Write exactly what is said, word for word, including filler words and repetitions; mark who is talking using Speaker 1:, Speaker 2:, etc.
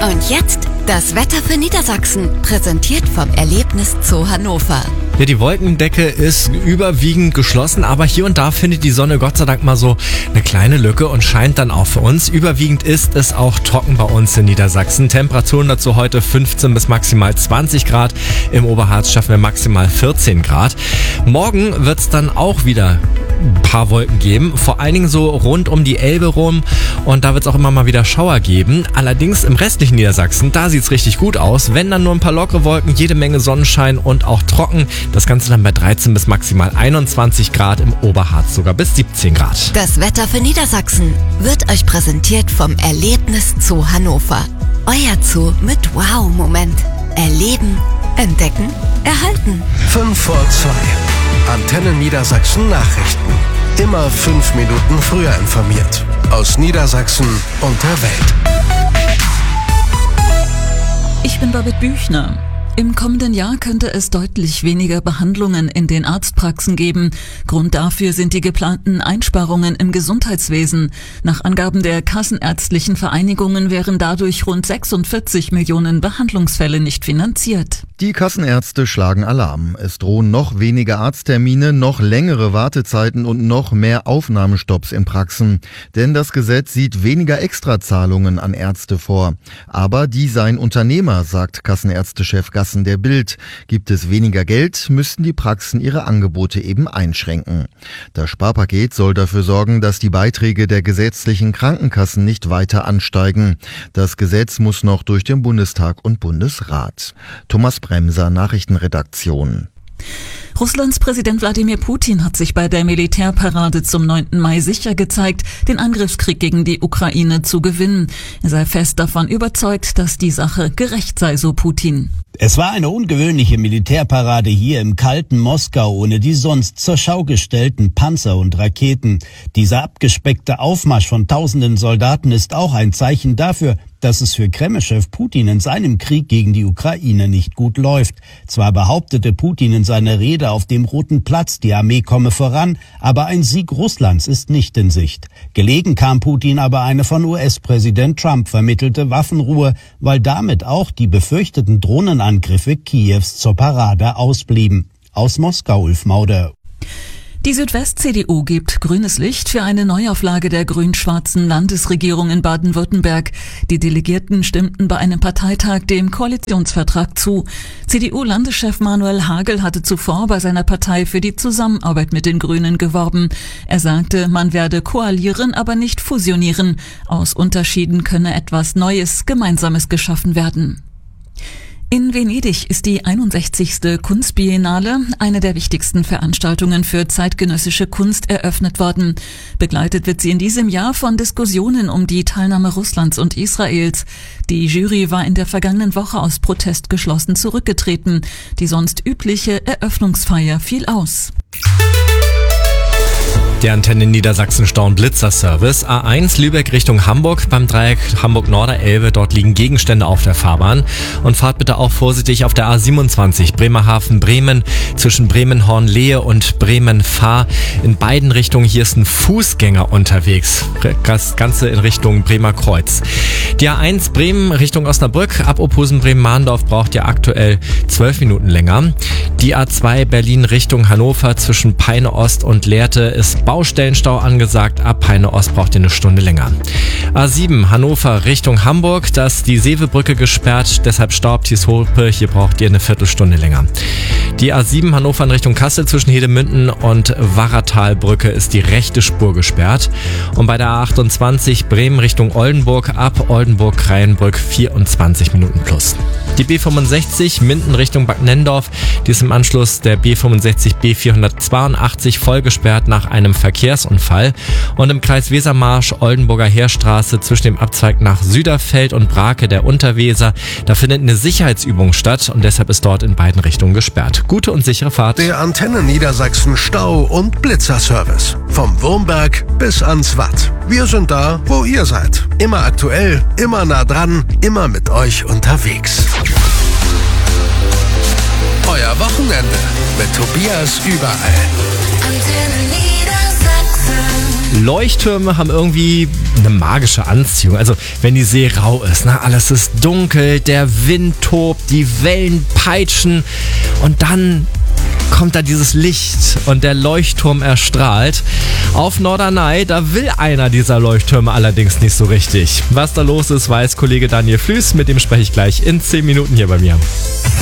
Speaker 1: Und jetzt das Wetter für Niedersachsen, präsentiert vom Erlebnis Zoo Hannover.
Speaker 2: Ja, die Wolkendecke ist überwiegend geschlossen, aber hier und da findet die Sonne Gott sei Dank mal so eine kleine Lücke und scheint dann auch für uns. Überwiegend ist es auch trocken bei uns in Niedersachsen. Temperaturen dazu heute fünfzehn bis maximal zwanzig Grad. Im Oberharz schaffen wir maximal vierzehn Grad. Morgen wird es dann auch wieder ein paar Wolken geben, vor allen Dingen so rund um die Elbe rum, und da wird es auch immer mal wieder Schauer geben. Allerdings im restlichen Niedersachsen, da sieht es richtig gut aus. Wenn dann nur ein paar lockere Wolken, jede Menge Sonnenschein und auch trocken. Das Ganze dann bei dreizehn bis maximal einundzwanzig Grad, im Oberharz sogar bis siebzehn Grad.
Speaker 1: Das Wetter für Niedersachsen wird euch präsentiert vom Erlebnis Zoo Hannover. Euer Zoo mit Wow-Moment. Erleben, entdecken, erhalten.
Speaker 3: fünf vor zwei. Antenne Niedersachsen Nachrichten. Immer fünf Minuten früher informiert. Aus Niedersachsen und der Welt.
Speaker 4: Ich bin Babette Büchner. Im kommenden Jahr könnte es deutlich weniger Behandlungen in den Arztpraxen geben. Grund dafür sind die geplanten Einsparungen im Gesundheitswesen. Nach Angaben der Kassenärztlichen Vereinigungen wären dadurch rund sechsundvierzig Millionen Behandlungsfälle nicht finanziert.
Speaker 5: Die Kassenärzte schlagen Alarm. Es drohen noch weniger Arzttermine, noch längere Wartezeiten und noch mehr Aufnahmestopps in Praxen. Denn das Gesetz sieht weniger Extrazahlungen an Ärzte vor. Aber die seien Unternehmer, sagt Kassenärztechef Gassen der Bild. Gibt es weniger Geld, müssten die Praxen ihre Angebote eben einschränken. Das Sparpaket soll dafür sorgen, dass die Beiträge der gesetzlichen Krankenkassen nicht weiter ansteigen. Das Gesetz muss noch durch den Bundestag und Bundesrat. Thomas Bremser, Nachrichtenredaktion.
Speaker 4: Russlands Präsident Wladimir Putin hat sich bei der Militärparade zum neunten Mai sicher gezeigt, den Angriffskrieg gegen die Ukraine zu gewinnen. Er sei fest davon überzeugt, dass die Sache gerecht sei, so Putin.
Speaker 6: Es war eine ungewöhnliche Militärparade hier im kalten Moskau ohne die sonst zur Schau gestellten Panzer und Raketen. Dieser abgespeckte Aufmarsch von tausenden Soldaten ist auch ein Zeichen dafür, dass es für Kreml-Chef Putin in seinem Krieg gegen die Ukraine nicht gut läuft. Zwar behauptete Putin in seiner Rede auf dem Roten Platz, die Armee komme voran, aber ein Sieg Russlands ist nicht in Sicht. Gelegen kam Putin aber eine von U S-Präsident Trump vermittelte Waffenruhe, weil damit auch die befürchteten Drohnenangriffe Kiews zur Parade ausblieben. Aus Moskau, Ulf Mauder.
Speaker 4: Die Südwest-C D U gibt grünes Licht für eine Neuauflage der grün-schwarzen Landesregierung in Baden-Württemberg. Die Delegierten stimmten bei einem Parteitag dem Koalitionsvertrag zu. C D U-Landeschef Manuel Hagel hatte zuvor bei seiner Partei für die Zusammenarbeit mit den Grünen geworben. Er sagte, man werde koalieren, aber nicht fusionieren. Aus Unterschieden könne etwas Neues, Gemeinsames geschaffen werden. In Venedig ist die einundsechzigste Kunstbiennale, eine der wichtigsten Veranstaltungen für zeitgenössische Kunst, eröffnet worden. Begleitet wird sie in diesem Jahr von Diskussionen um die Teilnahme Russlands und Israels. Die Jury war in der vergangenen Woche aus Protest geschlossen zurückgetreten. Die sonst übliche Eröffnungsfeier fiel aus.
Speaker 2: Der Antenne Niedersachsen Stau- und Blitzer-Service. A eins Lübeck Richtung Hamburg beim Dreieck Hamburg-Norder-Elbe. Dort liegen Gegenstände auf der Fahrbahn. Und fahrt bitte auch vorsichtig auf der A siebenundzwanzig Bremerhaven-Bremen zwischen Bremen-Hornlehe und Bremen-Fahr. In beiden Richtungen hier ist ein Fußgänger unterwegs. Das Ganze in Richtung Bremer Kreuz. Die A eins Bremen Richtung Osnabrück ab Ophusen Bremen-Mahndorf braucht ihr aktuell zwölf Minuten länger. Die A zwei Berlin Richtung Hannover zwischen Peine Ost und Lehrte ist Baustellenstau angesagt. Ab Peine Ost braucht ihr eine Stunde länger. A sieben Hannover Richtung Hamburg, da ist die Seevebrücke gesperrt, deshalb Stau ab Tieshope, hier braucht ihr eine Viertelstunde länger. Die A sieben Hannover in Richtung Kassel zwischen Hedemünden und Warratalbrücke ist die rechte Spur gesperrt. Und bei der A achtundzwanzig Bremen Richtung Oldenburg ab Oldenburg-Kreienbrück vierundzwanzig Minuten plus. Die B fünfundsechzig Minden Richtung Bad Nendorf, die ist im Anschluss der B fünfundsechzig B vierhundertzweiundachtzig voll gesperrt nach einem Verkehrsunfall. Und im Kreis Wesermarsch Oldenburger Heerstraße zwischen dem Abzweig nach Süderfeld und Brake der Unterweser, da findet eine Sicherheitsübung statt und deshalb ist dort in beiden Richtungen gesperrt. Gute und sichere Fahrt.
Speaker 3: Der Antenne Niedersachsen Stau- und Blitzer-Service. Vom Wurmberg bis ans Watt. Wir sind da, wo ihr seid. Immer aktuell, immer nah dran, immer mit euch unterwegs. Euer Wochenende mit Tobias überall.
Speaker 1: Antenne Niedersachsen.
Speaker 2: Leuchttürme haben irgendwie eine magische Anziehung. Also wenn die See rau ist, ne? Alles ist dunkel, der Wind tobt, die Wellen peitschen und dann kommt da dieses Licht und der Leuchtturm erstrahlt. Auf Norderney, da will einer dieser Leuchttürme allerdings nicht so richtig. Was da los ist, weiß Kollege Daniel Flüß, mit dem spreche ich gleich in zehn Minuten hier bei mir.